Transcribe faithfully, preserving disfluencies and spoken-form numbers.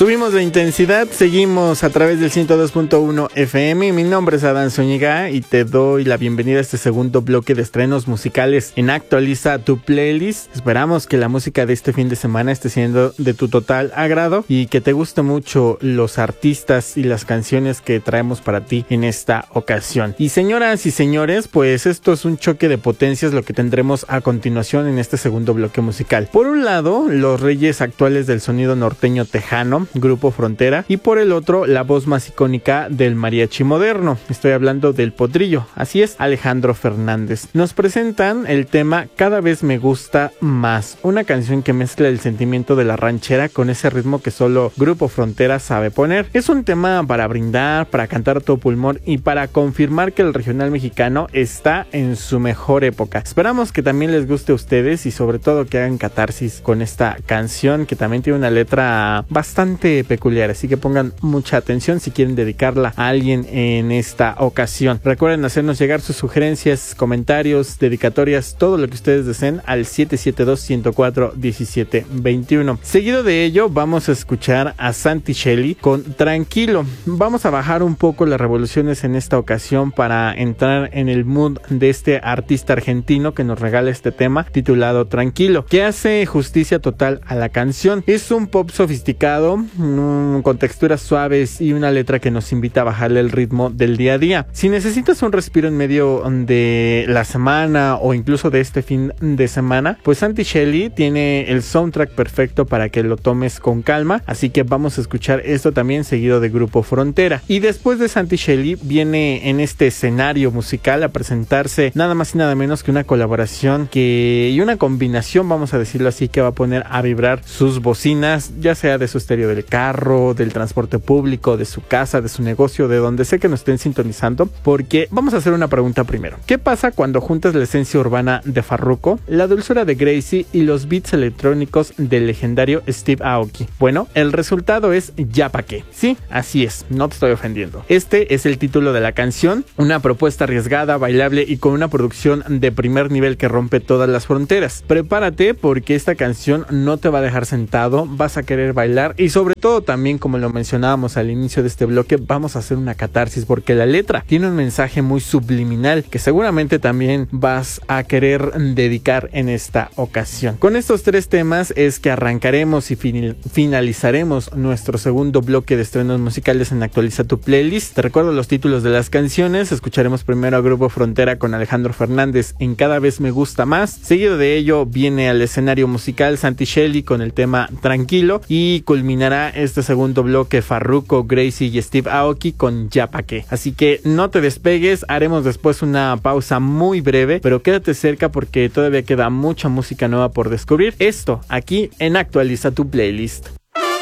Subimos la intensidad, seguimos a través del ciento dos punto uno F M. Mi nombre es Adán Zúñiga y te doy la bienvenida a este segundo bloque de estrenos musicales en Actualiza tu Playlist. Esperamos que la música de este fin de semana esté siendo de tu total agrado y que te guste mucho los artistas y las canciones que traemos para ti en esta ocasión. Y señoras y señores, pues esto es un choque de potencias lo que tendremos a continuación en este segundo bloque musical. Por un lado, los reyes actuales del sonido norteño tejano, Grupo Frontera, y por el otro, la voz más icónica del mariachi moderno. Estoy hablando del Potrillo, así es, Alejandro Fernández. Nos presentan el tema Cada vez me gusta más, una canción que mezcla el sentimiento de la ranchera con ese ritmo que solo Grupo Frontera sabe poner. Es un tema para brindar, para cantar a todo pulmón y para confirmar que el regional mexicano está en su mejor época. Esperamos que también les guste a ustedes y sobre todo que hagan catarsis con esta canción, que también tiene una letra bastante peculiar, así que pongan mucha atención si quieren dedicarla a alguien en esta ocasión. Recuerden hacernos llegar sus sugerencias, comentarios, dedicatorias, todo lo que ustedes deseen al siete siete dos, uno cero cuatro, uno siete dos uno. Seguido de ello vamos a escuchar a Santi Shelly con Tranquilo. Vamos a bajar un poco las revoluciones en esta ocasión para entrar en el mood de este artista argentino que nos regala este tema titulado Tranquilo, que hace justicia total a la canción. Es un pop sofisticado, mm, con texturas suaves y una letra que nos invita a bajarle el ritmo del día a día. Si necesitas un respiro en medio de la semana o incluso de este fin de semana, pues Santi Shelly tiene el soundtrack perfecto para que lo tomes con calma, así que vamos a escuchar esto también seguido de Grupo Frontera. Y después de Santi Shelly viene en este escenario musical a presentarse nada más y nada menos que una colaboración que y una combinación, vamos a decirlo así, que va a poner a vibrar sus bocinas, ya sea de su estéreo del carro, del transporte público, de su casa, de su negocio, de donde sé que nos estén sintonizando, porque vamos a hacer una pregunta primero. ¿Qué pasa cuando juntas la esencia urbana de Farruko, la dulzura de Gracie y los beats electrónicos del legendario Steve Aoki? Bueno, el resultado es Ya Pa' Qué. Sí, así es, no te estoy ofendiendo. Este es el título de la canción, una propuesta arriesgada, bailable y con una producción de primer nivel que rompe todas las fronteras. Prepárate porque esta canción no te va a dejar sentado, vas a querer bailar y sobre todo también, como lo mencionábamos al inicio de este bloque, vamos a hacer una catarsis porque la letra tiene un mensaje muy subliminal que seguramente también vas a querer dedicar en esta ocasión. Con estos tres temas es que arrancaremos y fin- finalizaremos nuestro segundo bloque de estrenos musicales en Actualiza tu Playlist. Te recuerdo los títulos de las canciones. Escucharemos primero a Grupo Frontera con Alejandro Fernández en Cada vez me gusta más. Seguido de ello viene al escenario musical Santi Shelly con el tema Tranquilo y culminará este segundo bloque Farruko, Gracie y Steve Aoki con Ya Pa' Qué. Así que no te despegues, haremos después una pausa muy breve, pero quédate cerca porque todavía queda mucha música nueva por descubrir. Esto aquí en Actualiza tu Playlist.